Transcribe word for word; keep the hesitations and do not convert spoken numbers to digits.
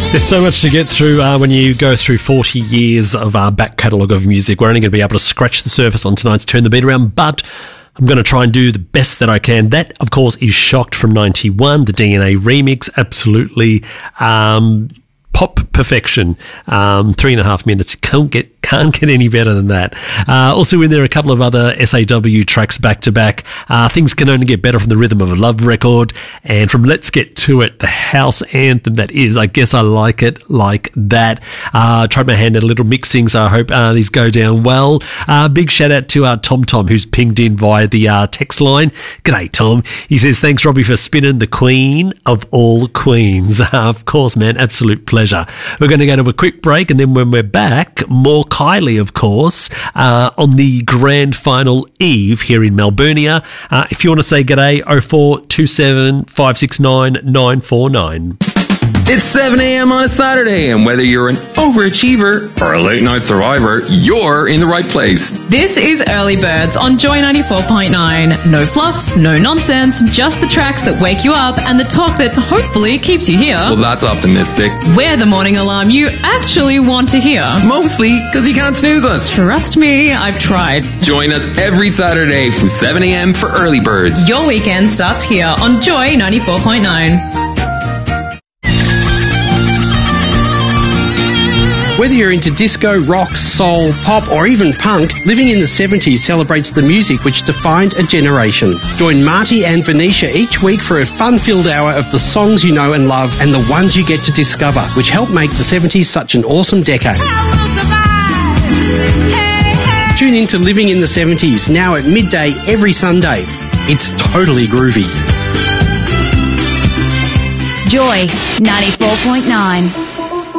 There's so much to get through uh, when you go through forty years of our back catalogue of music. We're only going to be able to scratch the surface on tonight's Turn the Beat Around, but I'm going to try and do the best that I can. That, of course, is Shocked from ninety-one, the D N A remix. Absolutely um, pop perfection. Um, three and a half minutes. Can't get Can't get any better than that. Uh, also in there, a couple of other S A W tracks back to back. Uh, Things Can Only Get Better from the Rhythm of a Love record. And from Let's Get To It, the house anthem that is, I Guess I Like It Like That. Uh, tried my hand at a little mixing, so I hope uh, these go down well. Uh, big shout out to uh, Tom Tom, who's pinged in via the uh, text line. G'day, Tom. He says, thanks, Robbie, for spinning the queen of all queens. Uh, of course, man, absolute pleasure. We're going to go to a quick break, and then when we're back, more Kylie, of course, uh, on the grand final eve here in Melburnia. Uh, if you want to say g'day, oh four two seven, five six nine, nine four nine. It's seven a.m. on a Saturday, and whether you're an overachiever or a late-night survivor, you're in the right place. This is Early Birds on Joy ninety-four point nine. No fluff, no nonsense, just the tracks that wake you up and the talk that hopefully keeps you here. Well, that's optimistic. We're the morning alarm you actually want to hear. Mostly because you can't snooze us. Trust me, I've tried. Join us every Saturday from seven a.m. for Early Birds. Your weekend starts here on Joy ninety-four point nine. Whether you're into disco, rock, soul, pop or even punk, Living in the seventies celebrates the music which defined a generation. Join Marty and Venetia each week for a fun-filled hour of the songs you know and love and the ones you get to discover, which helped make the seventies such an awesome decade. Tune in to Living in the seventies, now at midday every Sunday. It's totally groovy. Joy ninety-four point nine.